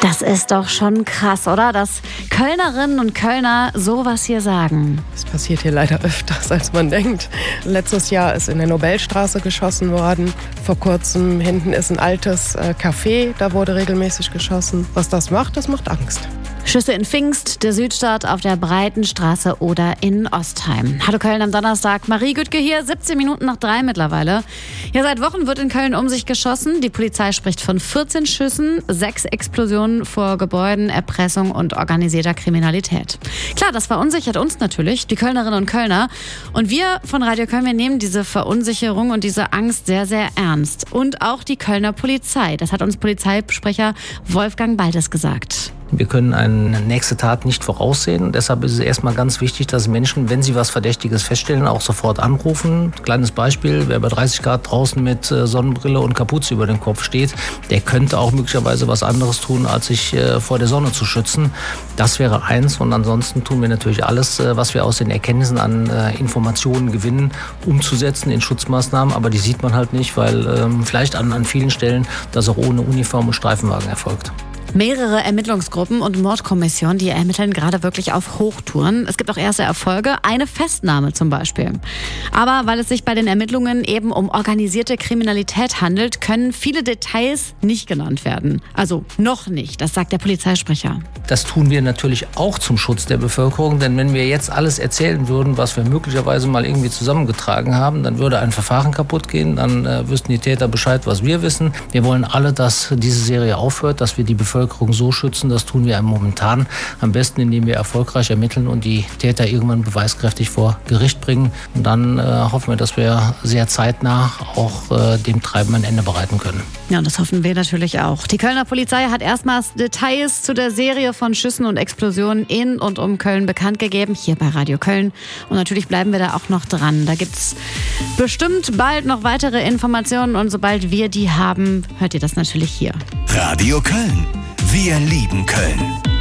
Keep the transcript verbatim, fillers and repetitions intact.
Das ist doch schon krass, oder? Dass Kölnerinnen und Kölner sowas hier sagen. Das passiert hier leider öfters, als man denkt. Letztes Jahr ist in der Nobelstraße geschossen worden. Vor kurzem hinten ist ein altes äh, Café, da wurde regelmäßig geschossen. Was das macht, das macht Angst. Schüsse in Pfingst, der Südstadt, auf der Breitenstraße oder in Ostheim. Hallo Köln am Donnerstag. Marie Güttke hier, siebzehn Minuten nach drei mittlerweile. Ja, seit Wochen wird in Köln um sich geschossen. Die Polizei spricht von vierzehn Schüssen, sechs Explosionen vor Gebäuden, Erpressung und organisierter Kriminalität. Klar, das verunsichert uns natürlich, die Kölnerinnen und Kölner. Und wir von Radio Köln, wir nehmen diese Verunsicherung und diese Angst sehr, sehr ernst. Und auch die Kölner Polizei. Das hat uns Polizeisprecher Wolfgang Baltes gesagt. Wir können eine nächste Tat nicht voraussehen. Deshalb ist es erstmal ganz wichtig, dass Menschen, wenn sie was Verdächtiges feststellen, auch sofort anrufen. Kleines Beispiel, wer bei dreißig Grad draußen mit Sonnenbrille und Kapuze über dem Kopf steht, der könnte auch möglicherweise was anderes tun, als sich vor der Sonne zu schützen. Das wäre eins. Und ansonsten tun wir natürlich alles, was wir aus den Erkenntnissen an Informationen gewinnen, umzusetzen in Schutzmaßnahmen. Aber die sieht man halt nicht, weil ähm, vielleicht an, an vielen Stellen das auch ohne Uniform und Streifenwagen erfolgt. Mehrere Ermittlungsgruppen und Mordkommissionen, die ermitteln gerade wirklich auf Hochtouren. Es gibt auch erste Erfolge, eine Festnahme zum Beispiel. Aber weil es sich bei den Ermittlungen eben um organisierte Kriminalität handelt, können viele Details nicht genannt werden. Also noch nicht, das sagt der Polizeisprecher. Das tun wir natürlich auch zum Schutz der Bevölkerung, denn wenn wir jetzt alles erzählen würden, was wir möglicherweise mal irgendwie zusammengetragen haben, dann würde ein Verfahren kaputt gehen, dann äh, wüssten die Täter Bescheid, was wir wissen. Wir wollen alle, dass diese Serie aufhört, dass wir die Bevölkerung so schützen. Das tun wir momentan am besten, indem wir erfolgreich ermitteln und die Täter irgendwann beweiskräftig vor Gericht bringen. Und dann äh, hoffen wir, dass wir sehr zeitnah auch äh, dem Treiben ein Ende bereiten können. Ja, und das hoffen wir natürlich auch. Die Kölner Polizei hat erstmals Details zu der Serie von Schüssen und Explosionen in und um Köln bekannt gegeben, hier bei Radio Köln. Und natürlich bleiben wir da auch noch dran. Da gibt's bestimmt bald noch weitere Informationen und sobald wir die haben, hört ihr das natürlich hier. Radio Köln. Wir lieben Köln.